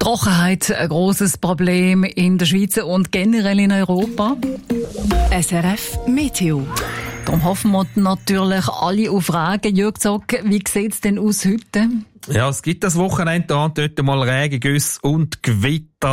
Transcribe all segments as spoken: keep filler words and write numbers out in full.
Trockenheit, ein grosses Problem in der Schweiz und generell in Europa. S R F Meteo. Darum hoffen wir natürlich alle auf Regen. Jürg Zock, wie sieht es denn aus heute? Ja, es gibt das Wochenende da und dort mal Regengüsse und Gewitter,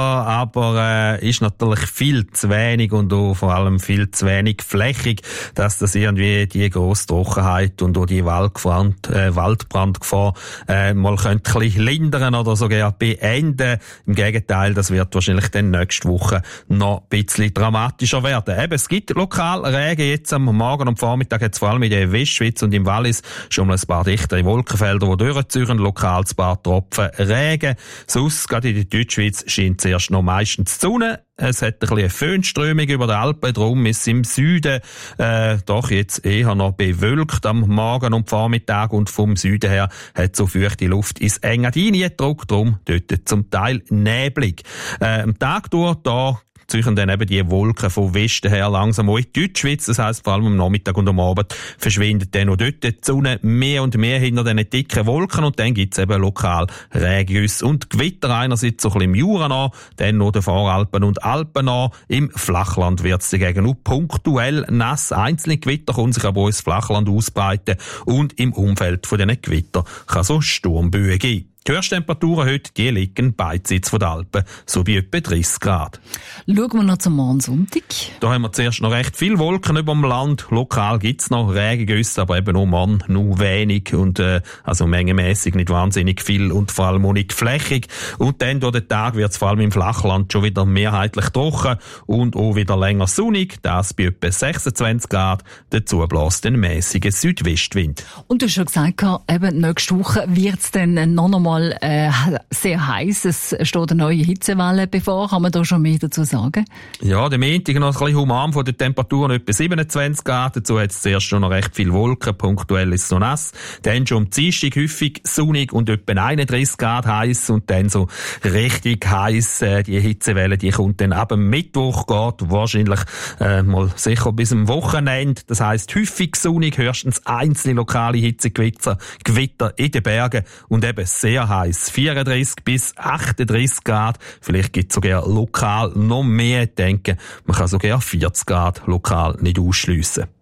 aber äh, ist natürlich viel zu wenig und auch vor allem viel zu wenig flächig, dass das irgendwie die grosse Trockenheit und auch die Waldbrand, äh, Waldbrandgefahr äh, mal könnte ein bisschen lindern oder sogar beenden. Im Gegenteil, das wird wahrscheinlich dann nächste Woche noch ein bisschen dramatischer werden. Eben, es gibt lokal Regen jetzt am Morgen und Vormittag, jetzt vor allem in der Westschweiz und im Wallis schon mal ein paar dichtere Wolkenfelder, die durchziehen, lokal ein paar Tropfen Regen. Sonst, gerade in der Deutschschweiz, scheint zuerst noch meistens die Sonne. Es hat ein bisschen eine Föhnströmung über den Alpen, darum ist es im Süden äh, doch jetzt eher noch bewölkt am Morgen und Vormittag und vom Süden her hat so feuchte Luft ins Engadin gedrückt, darum dort zum Teil neblig. Äh, am Tag durch, da ziehen dann eben die Wolken von Westen her langsam auch in die Deutschschweiz. Das heisst, vor allem am Nachmittag und am Abend verschwindet dann auch dort die Sonne mehr und mehr hinter diesen dicken Wolken und dann gibt's eben lokal Regengüsse und Gewitter einerseits so ein bisschen im Jura an, dann noch den Voralpen und Alpen an. Im Flachland wird's dagegen auch punktuell nass. Einzelne Gewitter können sich aber auch ins Flachland ausbreiten und im Umfeld von diesen Gewitter kann so Sturmböen geben. Die Höchsttemperaturen heute, die liegen beidseits von den Alpen, so bei etwa dreißig Grad. Schauen wir noch zum Morgen Sonntag. Da haben wir zuerst noch recht viele Wolken über dem Land. Lokal gibt's noch Regengüsse, aber eben nur morgen nur wenig und äh, also mengenmässig nicht wahnsinnig viel und vor allem auch nicht flächig. Und dann durch den Tag wird's vor allem im Flachland schon wieder mehrheitlich trocken und auch wieder länger sonnig. Das bei etwa sechsundzwanzig Grad. Dazu bläst ein mäßiger Südwestwind. Und du hast schon gesagt, eben nächste Woche wird's dann noch einmal Äh, sehr heiß. Es steht eine neue Hitzewelle bevor. Kann man da schon mehr dazu sagen? Ja, der Montag noch ein bisschen human von den Temperaturen, etwa siebenundzwanzig Grad. Dazu hat es zuerst schon noch recht viel Wolken. Punktuell ist es noch nass. Dann schon am Dienstag häufig sonnig und etwa einunddreißig Grad heiß. Und dann so richtig heiß. Äh, die Hitzewelle, die kommt dann ab dem Mittwoch, geht wahrscheinlich äh, mal sicher bis zum Wochenende. Das heisst häufig sonnig, höchstens einzelne lokale Hitzegewitter Gewitter in den Bergen und eben sehr heiß, vierunddreißig bis achtunddreißig Grad. Vielleicht gibt es sogar lokal noch mehr. Ich denke, man kann sogar vierzig Grad lokal nicht ausschliessen.